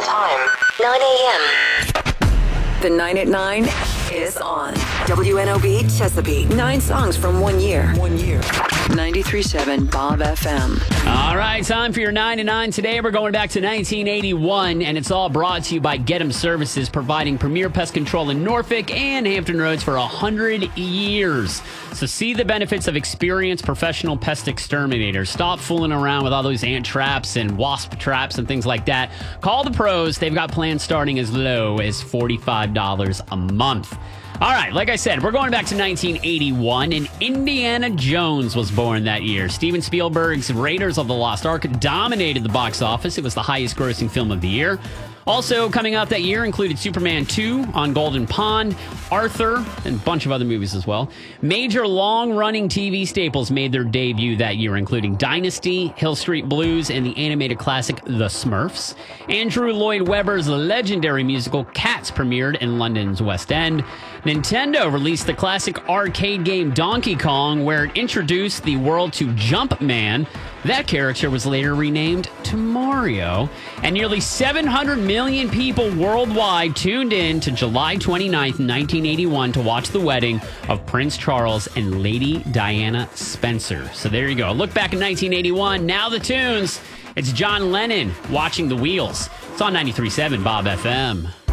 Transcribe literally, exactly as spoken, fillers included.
time, nine a.m. The nine at nine is on. W N O B Chesapeake. Nine songs from one year. One year. ninety-three point seven Bob F M. All right, time for your nine to nine. Today we're going back to nineteen eighty-one, and it's all brought to you by Get 'em Services, providing premier pest control in Norfolk and Hampton Roads for one hundred years. So see the benefits of experienced professional pest exterminators. Stop fooling around with all those ant traps and wasp traps and things like that. Call the pros. They've got plans starting as low as forty-five dollars a month. All right, like I said, we're going back to nineteen eighty-one, and Indiana Jones was born that year. Steven Spielberg's Raiders of the Lost Ark dominated the box office. It was the highest-grossing film of the year. Also coming out that year included Superman two on Golden Pond, Arthur, and a bunch of other movies as well. Major long-running T V staples made their debut that year, including Dynasty, Hill Street Blues, and the animated classic The Smurfs. Andrew Lloyd Webber's legendary musical Cats premiered in London's West End. Nintendo released the classic arcade game Donkey Kong, where it introduced the world to Jumpman. That character was later renamed to Mario. And nearly seven hundred million people worldwide tuned in to July twenty-ninth, nineteen eighty-one to watch the wedding of Prince Charles and Lady Diana Spencer. So there you go. Look back in nineteen eighty-one. Now the tunes. It's John Lennon, Watching the Wheels. It's on ninety-three point seven Bob F M.